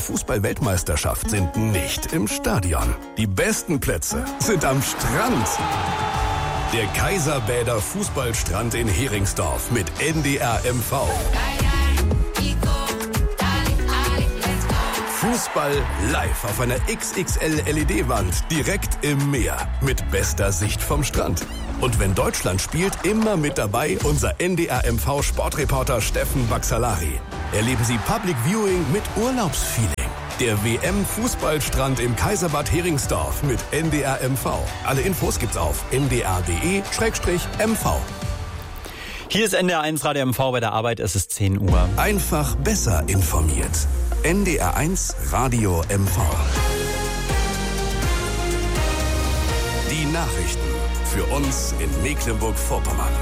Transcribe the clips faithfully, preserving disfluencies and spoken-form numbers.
Fußball-Weltmeisterschaft sind nicht im Stadion. Die besten Plätze sind am Strand. Der Kaiserbäder Fußballstrand in Heringsdorf mit N D R M V. Fußball live auf einer X X L-L E D-Wand direkt im Meer mit bester Sicht vom Strand. Und wenn Deutschland spielt, immer mit dabei unser N D R M V-Sportreporter Steffen Baxalari. Erleben Sie Public Viewing mit Urlaubsfeeling. Der W M-Fußballstrand im Kaiserbad Heringsdorf mit N D R M V. Alle Infos gibt's auf n d r punkt d e slash m v. Hier ist N D R eins Radio M V bei der Arbeit, es ist zehn Uhr. Einfach besser informiert. N D R eins Radio M V. Die Nachrichten für uns in Mecklenburg-Vorpommern.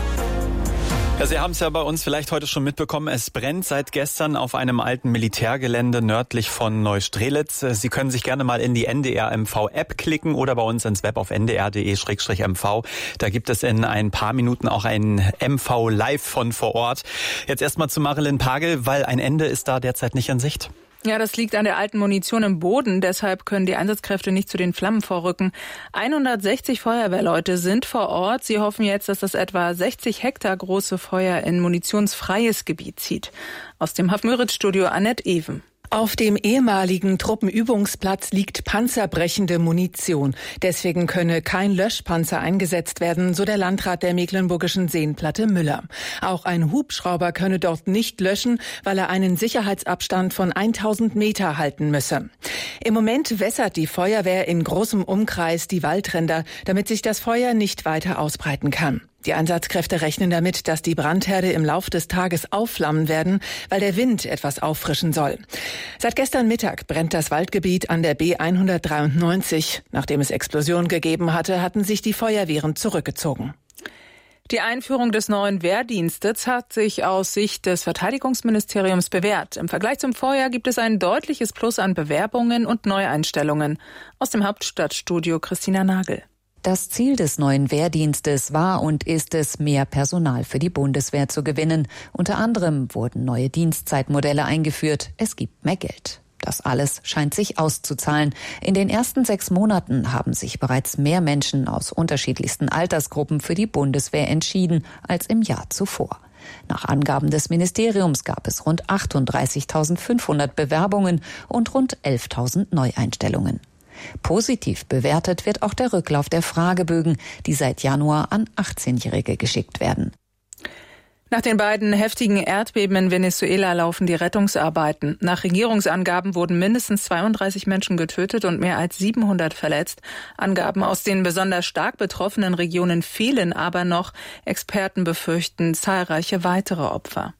Ja, Sie haben es ja bei uns vielleicht heute schon mitbekommen. Es brennt seit gestern auf einem alten Militärgelände nördlich von Neustrelitz. Sie können sich gerne mal in die N D R M V App klicken oder bei uns ins Web auf n d r punkt d e slash m v. Da gibt es in ein paar Minuten auch ein M V Live von vor Ort. Jetzt erstmal zu Marilyn Pagel, weil ein Ende ist da derzeit nicht in Sicht. Ja, das liegt an der alten Munition im Boden. Deshalb können die Einsatzkräfte nicht zu den Flammen vorrücken. hundertsechzig Feuerwehrleute sind vor Ort. Sie hoffen jetzt, dass das etwa sechzig Hektar große Feuer in munitionsfreies Gebiet zieht. Aus dem Hafenmüritz-Studio Annette Even. Auf dem ehemaligen Truppenübungsplatz liegt panzerbrechende Munition. Deswegen könne kein Löschpanzer eingesetzt werden, so der Landrat der mecklenburgischen Seenplatte Müller. Auch ein Hubschrauber könne dort nicht löschen, weil er einen Sicherheitsabstand von tausend Meter halten müsse. Im Moment wässert die Feuerwehr in großem Umkreis die Waldränder, damit sich das Feuer nicht weiter ausbreiten kann. Die Einsatzkräfte rechnen damit, dass die Brandherde im Lauf des Tages aufflammen werden, weil der Wind etwas auffrischen soll. Seit gestern Mittag brennt das Waldgebiet an der B hundertdreiundneunzig. Nachdem es Explosionen gegeben hatte, hatten sich die Feuerwehren zurückgezogen. Die Einführung des neuen Wehrdienstes hat sich aus Sicht des Verteidigungsministeriums bewährt. Im Vergleich zum Vorjahr gibt es ein deutliches Plus an Bewerbungen und Neueinstellungen. Aus dem Hauptstadtstudio Christina Nagel. Das Ziel des neuen Wehrdienstes war und ist es, mehr Personal für die Bundeswehr zu gewinnen. Unter anderem wurden neue Dienstzeitmodelle eingeführt. Es gibt mehr Geld. Das alles scheint sich auszuzahlen. In den ersten sechs Monaten haben sich bereits mehr Menschen aus unterschiedlichsten Altersgruppen für die Bundeswehr entschieden als im Jahr zuvor. Nach Angaben des Ministeriums gab es rund achtunddreißigtausendfünfhundert Bewerbungen und rund elftausend Neueinstellungen. Positiv bewertet wird auch der Rücklauf der Fragebögen, die seit Januar an achtzehnjährige geschickt werden. Nach den beiden heftigen Erdbeben in Venezuela laufen die Rettungsarbeiten. Nach Regierungsangaben wurden mindestens zweiunddreißig Menschen getötet und mehr als siebenhundert verletzt. Angaben aus den besonders stark betroffenen Regionen fehlen aber noch. Experten befürchten zahlreiche weitere Opfer.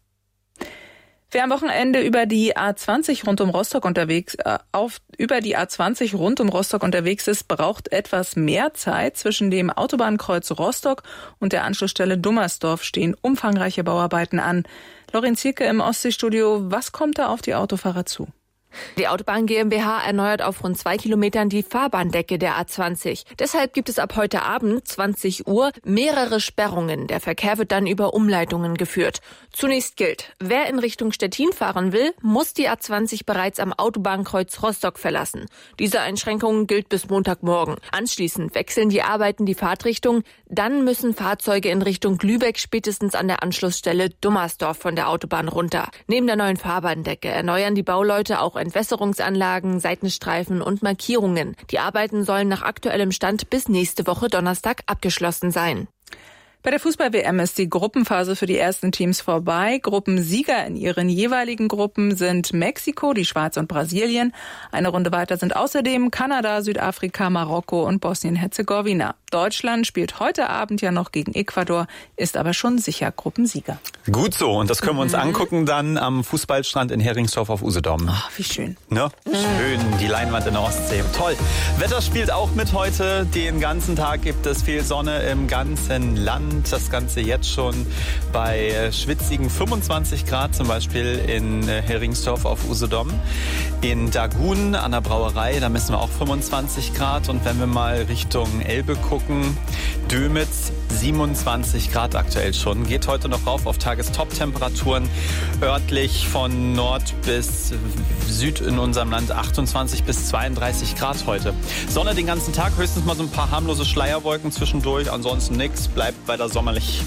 Wer am Wochenende über die A zwanzig rund um Rostock unterwegs äh, auf über die A zwanzig rund um Rostock unterwegs ist, braucht etwas mehr Zeit. Zwischen dem Autobahnkreuz Rostock und der Anschlussstelle Dummersdorf stehen umfangreiche Bauarbeiten an. Lorenz Zierke im Ostseestudio, was kommt da auf die Autofahrer zu? Die Autobahn GmbH erneuert auf rund zwei Kilometern die Fahrbahndecke der A zwanzig. Deshalb gibt es ab heute Abend, zwanzig Uhr, mehrere Sperrungen. Der Verkehr wird dann über Umleitungen geführt. Zunächst gilt, wer in Richtung Stettin fahren will, muss die A zwanzig bereits am Autobahnkreuz Rostock verlassen. Diese Einschränkung gilt bis Montagmorgen. Anschließend wechseln die Arbeiten die Fahrtrichtung. Dann müssen Fahrzeuge in Richtung Lübeck spätestens an der Anschlussstelle Dummersdorf von der Autobahn runter. Neben der neuen Fahrbahndecke erneuern die Bauleute auch Entwässerungsanlagen, Seitenstreifen und Markierungen. Die Arbeiten sollen nach aktuellem Stand bis nächste Woche Donnerstag abgeschlossen sein. Bei der Fußball-W M ist die Gruppenphase für die ersten Teams vorbei. Gruppensieger in ihren jeweiligen Gruppen sind Mexiko, die Schweiz und Brasilien. Eine Runde weiter sind außerdem Kanada, Südafrika, Marokko und Bosnien-Herzegowina. Deutschland spielt heute Abend ja noch gegen Ecuador, ist aber schon sicher Gruppensieger. Gut so, und das können wir uns mhm. angucken dann am Fußballstrand in Heringsdorf auf Usedom. Ach, wie schön. Ne? Mhm. Schön, die Leinwand in der Ostsee. Toll. Wetter spielt auch mit heute. Den ganzen Tag gibt es viel Sonne im ganzen Land. Das Ganze jetzt schon bei schwitzigen fünfundzwanzig Grad, zum Beispiel in Heringsdorf auf Usedom. In Dagun an der Brauerei, da messen wir auch fünfundzwanzig Grad. Und wenn wir mal Richtung Elbe gucken, Dömitz siebenundzwanzig Grad aktuell schon. Geht heute noch rauf auf Tagestop-Temperaturen. Örtlich von Nord bis Süd in unserem Land achtundzwanzig bis zweiunddreißig Grad heute. Sonne den ganzen Tag, höchstens mal so ein paar harmlose Schleierwolken zwischendurch. Ansonsten nichts, bleibt weiter sommerlich.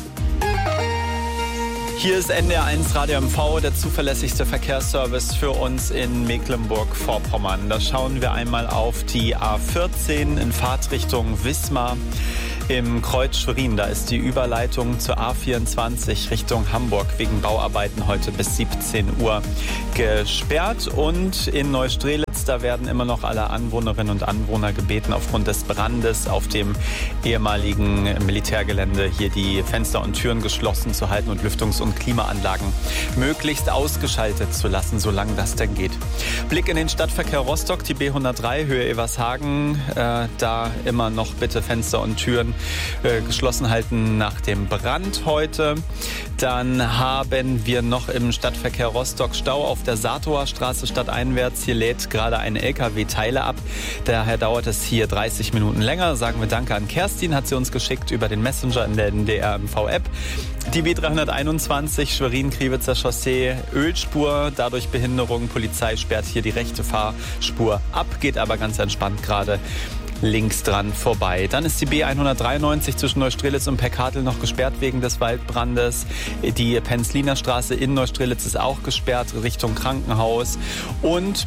Hier ist N D R eins Radio M V, der zuverlässigste Verkehrsservice für uns in Mecklenburg-Vorpommern. Da schauen wir einmal auf die A vierzehn in Fahrtrichtung Wismar im Kreuz Schwerin. Da ist die Überleitung zur A vierundzwanzig Richtung Hamburg wegen Bauarbeiten heute bis siebzehn Uhr gesperrt. Und in Neustrelitz, da werden immer noch alle Anwohnerinnen und Anwohner gebeten, aufgrund des Brandes auf dem ehemaligen Militärgelände hier die Fenster und Türen geschlossen zu halten und Lüftungs- und Klimaanlagen möglichst ausgeschaltet zu lassen, solange das denn geht. Blick in den Stadtverkehr Rostock, die B hundertdrei, Höhe Evershagen. Äh, da immer noch bitte Fenster und Türen äh, geschlossen halten nach dem Brand heute. Dann haben wir noch im Stadtverkehr Rostock Stau auf der Satower Straße stadteinwärts. Hier lädt gerade ein L K W Teile ab. Daher dauert es hier dreißig Minuten länger. Sagen wir Danke an Kerstin, hat sie uns geschickt über den Messenger in der N D R M V-App. Die B dreihunderteinundzwanzig Schwerin-Kriwitzer Chaussee, Ölspur, dadurch Behinderung. Polizei sperrt hier die rechte Fahrspur ab, geht aber ganz entspannt gerade links dran vorbei. Dann ist die B hundertdreiundneunzig zwischen Neustrelitz und Peckhartel noch gesperrt wegen des Waldbrandes. Die Penzliner Straße in Neustrelitz ist auch gesperrt Richtung Krankenhaus. Und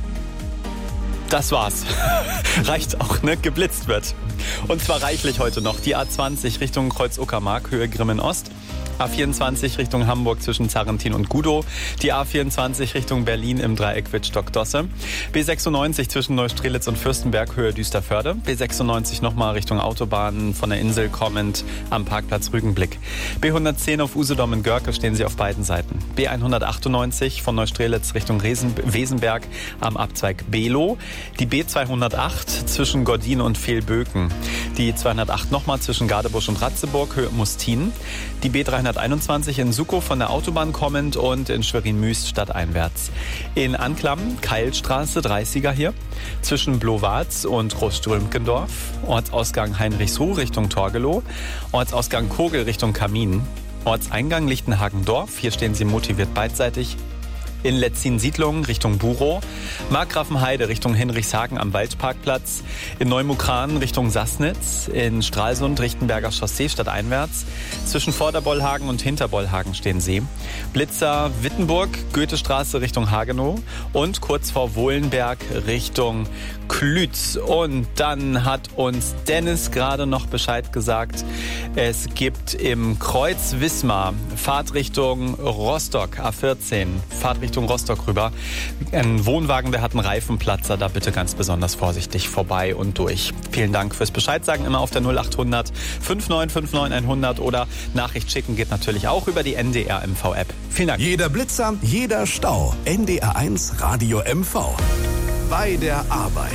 das war's. Reicht auch, ne? Geblitzt wird. Und zwar reichlich heute noch. Die A zwanzig Richtung Kreuz Uckermark, Höhe Grimmen Ost. A vierundzwanzig Richtung Hamburg zwischen Zarrentin und Gudow. Die A vierundzwanzig Richtung Berlin im Dreieck Wittstock-Dosse. B sechsundneunzig zwischen Neustrelitz und Fürstenberg, Höhe Düsterförde. B sechsundneunzig nochmal Richtung Autobahn von der Insel kommend am Parkplatz Rügenblick. B hundertzehn auf Usedom in Görke stehen Sie auf beiden Seiten. B hundertachtundneunzig von Neustrelitz Richtung Resen- Wesenberg am Abzweig Below. Die B zweihundertacht zwischen Gordin und Fehlböken. Die zweihundertacht nochmal zwischen Gadebusch und Ratzeburg, Höhe Mustin. Die B dreihunderteinundzwanzig in Suckow von der Autobahn kommend und in Schwerin-Müst stadteinwärts. In Anklam, Keilstraße, dreißiger hier, zwischen Blowarz und Großströmkendorf. Ortsausgang Heinrichsruh Richtung Torgelow. Ortsausgang Kogel Richtung Kamin. Ortseingang Lichtenhagen-Dorf. Hier stehen Sie motiviert beidseitig. In Letzin-Siedlung Richtung Burow, Markgrafenheide Richtung Hinrichshagen am Waldparkplatz, in Neumukran Richtung Sassnitz, in Stralsund Richtenberger Chaussee stadteinwärts, zwischen Vorderbollhagen und Hinterbollhagen stehen Sie, Blitzer Wittenburg, Goethestraße Richtung Hagenow und kurz vor Wohlenberg Richtung Klütz. Und dann hat uns Dennis gerade noch Bescheid gesagt, es gibt im Kreuz Wismar Fahrtrichtung Rostock, A vierzehn, Fahrtrichtung Rostock rüber. Ein Wohnwagen, der hat einen Reifenplatzer, da bitte ganz besonders vorsichtig vorbei und durch. Vielen Dank fürs Bescheid sagen, immer auf der null achthundert fünfundneunzig fünfundneunzig hundert oder Nachricht schicken geht natürlich auch über die N D R M V-App. Vielen Dank. Jeder Blitzer, jeder Stau. N D R eins Radio M V. Bei der Arbeit.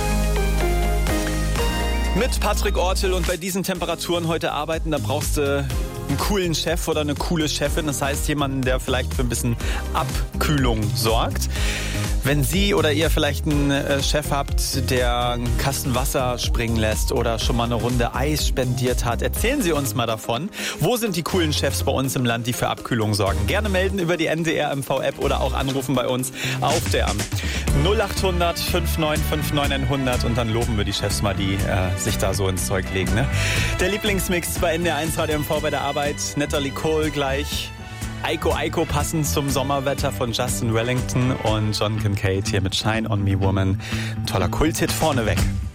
Mit Patrick Ortel und bei diesen Temperaturen heute arbeiten, da brauchst du einen coolen Chef oder eine coole Chefin. Das heißt jemanden, der vielleicht für ein bisschen Abkühlung sorgt. Wenn Sie oder ihr vielleicht einen Chef habt, der einen Kasten Wasser springen lässt oder schon mal eine Runde Eis spendiert hat, erzählen Sie uns mal davon. Wo sind die coolen Chefs bei uns im Land, die für Abkühlung sorgen? Gerne melden über die N D R M V-App oder auch anrufen bei uns auf der null achthundert fünfundneunzig fünfundneunzig hundert und dann loben wir die Chefs mal, die äh, sich da so ins Zeug legen. Ne? Der Lieblingsmix bei N D R eins Radio M V bei der Arbeit. Natalie Cole gleich. Aiko Aiko passend zum Sommerwetter von Justin Wellington und John Kincaid hier mit Shine on Me Woman. Toller Kulthit vorneweg.